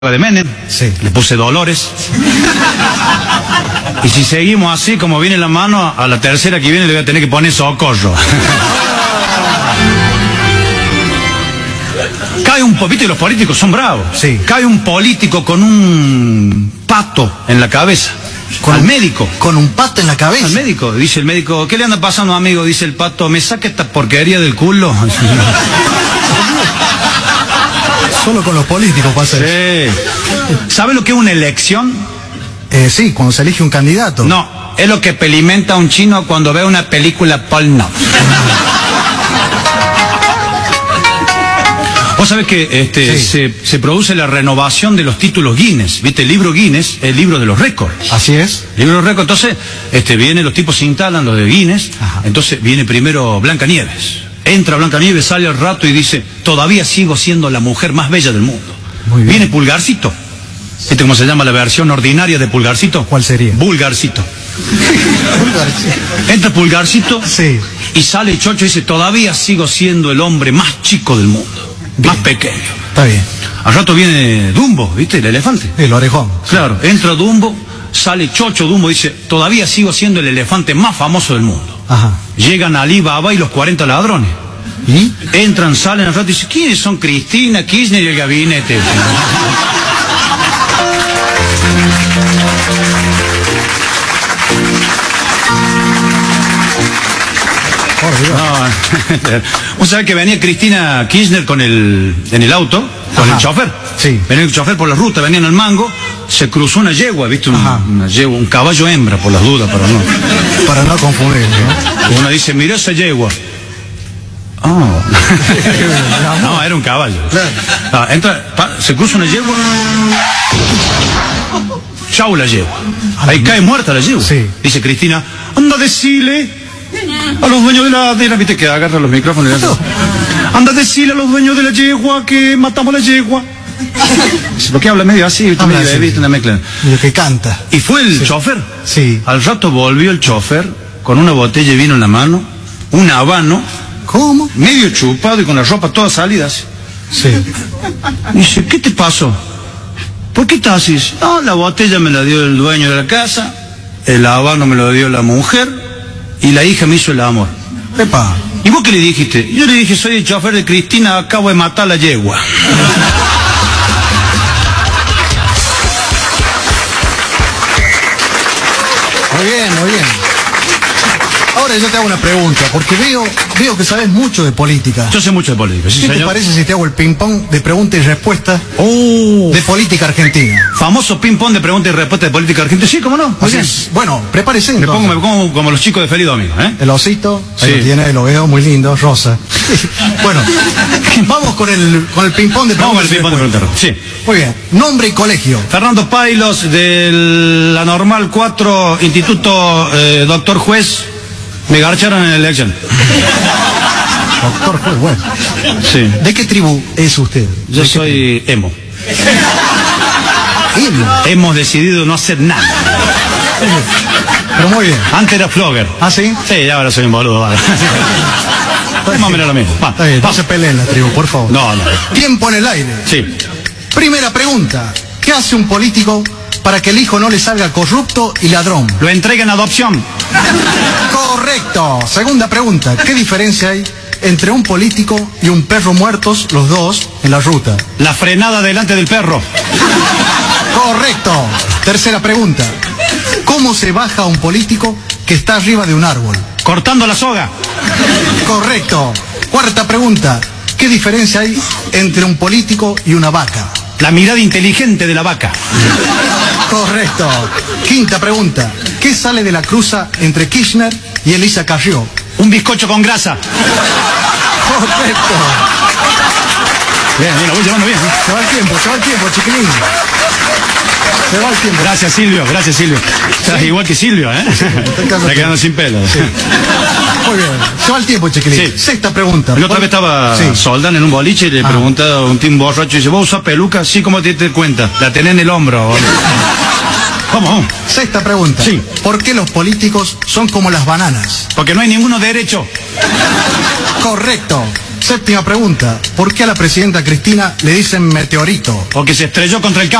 de Menem, Sí. le puse Dolores. Y si seguimos así, como viene la mano, a la tercera que viene le voy a tener que poner Socorro. Cae un poquito y los políticos son bravos. Sí. Cae un político con un pato en la cabeza. Al médico. Con un pato en la cabeza. Al médico. Dice el médico, ¿qué le anda pasando, amigo? Dice el pato, me saca esta porquería del culo. Solo con los políticos pasa eso. Sí. ¿Sabe lo que es una elección? Sí, cuando se elige un candidato. No, es lo que experimenta un chino cuando ve una película porno. Vos sabés que Sí. se produce la renovación de los títulos Guinness. ¿Viste? El libro Guinness es el libro de los récords. Así es. El libro de los récords. Entonces, vienen los tipos, se instalan los de Guinness. Ajá. Entonces viene primero Blancanieves. Entra Blancanieves, sale al rato y dice, todavía sigo siendo la mujer más bella del mundo. Muy bien. Viene Pulgarcito. ¿Viste cómo se llama la versión ordinaria de Pulgarcito? ¿Cuál sería? Vulgarcito. Entra Pulgarcito. Sí. Y sale Chocho y dice, todavía sigo siendo el hombre más chico del mundo. Bien. Más pequeño. Está bien. Al rato viene Dumbo, ¿viste? El elefante. El orejón. Claro, entra Dumbo, sale Chocho Dumbo y dice, todavía sigo siendo el elefante más famoso del mundo. Ajá. Llegan Ali Baba y los 40 ladrones. ¿Y? Entran, salen al rato y dicen, ¿quiénes son Cristina, Kirchner y el gabinete? Por Dios. No. ¿Vos sabés que venía Cristina Kirchner en el auto, con Ajá. el chofer? Sí. Venía el chofer por la ruta, venían al Mango, se cruzó una yegua, ¿viste? Ajá. Una yegua, un caballo hembra, por las dudas, pero no. Para no confundir, ¿no? Uno dice, mirá esa yegua. Oh. No, era un caballo. Claro. Se cruza una yegua. Chau la yegua. Ahí cae muerta la yegua. Sí. Dice Cristina, anda decile a los dueños de la, viste que agarra los micrófonos y hace, anda decile a los dueños de la yegua que matamos la yegua. Dice, porque habla medio así, Habla medio, así. ¿viste? Una mezcla. Y el que canta. Y fue el chofer. Sí. Al rato volvió el chofer con una botella de vino en la mano, un habano, ¿Cómo? medio chupado y con la ropa toda salida así. Sí. Dice, ¿qué te pasó? ¿Por qué estás así? No, la botella me la dio el dueño de la casa, el habano me lo dio la mujer y la hija me hizo el amor. Epa. ¿Y vos qué le dijiste? Yo le dije, soy el chofer de Cristina, acabo de matar a la yegua. Muy bien, muy bien. Ahora yo te hago una pregunta, porque veo que sabes mucho de política. Yo sé mucho de política, sí, ¿Qué te señor. parece si te hago el ping-pong de preguntas y respuestas de política argentina? Famoso ping-pong de preguntas y respuestas de política argentina. Sí, ¿cómo no? Muy Así bien. es. Bueno, prepárese Me entonces. pongo como los chicos de Feliz Domingo, ¿eh? El osito, ahí Sí. lo tiene, lo veo, muy lindo, rosa. Bueno, vamos con el ping-pong de preguntas. Vamos con el y ping-pong de respuestas. preguntas. Sí. Muy bien. Nombre y colegio. Fernando Pailos, de la Normal 4, Instituto Doctor Juez, me garcharon en la elección. Doctor Juez, bueno. Sí. ¿De qué tribu es usted? Yo soy emo. Emo. Hemos decidido no hacer nada. Pero muy bien. Antes era flogger. ¿Ah, sí? Sí, ahora soy un boludo. Vale. Es más o menos lo mismo. Va, Está bien, va. no se peleen la tribu, por favor. No. Tiempo en el aire. Sí. Primera pregunta. ¿Qué hace un político para que el hijo no le salga corrupto y ladrón? Lo entrega en adopción. Correcto. Segunda pregunta. ¿Qué diferencia hay entre un político y un perro muertos, los dos, en la ruta? La frenada delante del perro. Correcto. Tercera pregunta. ¿Cómo se baja un político que está arriba de un árbol? Cortando la soga. Correcto. Cuarta pregunta. ¿Qué diferencia hay entre un político y una vaca? La mirada inteligente de la vaca. Correcto. Quinta pregunta. ¿Qué sale de la cruza entre Kirchner y Elisa Carrió? Un bizcocho con grasa. Correcto. Bien, lo voy llevando bien. Se va el tiempo, chiquilín. Se va el tiempo. Gracias, Silvio. Estás igual que Silvio, ¿eh? Está quedando sin pelo. Muy bien. Se va el tiempo, chiquilín. Sí. Sexta pregunta. La otra vez estaba Sí. Soldán en un boliche y le preguntaba a un tío borracho y dice, ¿vos usas peluca? Sí, ¿cómo te diste cuenta? La tenés en el hombro. ¿Cómo? Sexta pregunta. Sí. ¿Por qué los políticos son como las bananas? Porque no hay ninguno derecho. Correcto. Séptima pregunta. ¿Por qué a la presidenta Cristina le dicen meteorito? Porque se estrelló contra el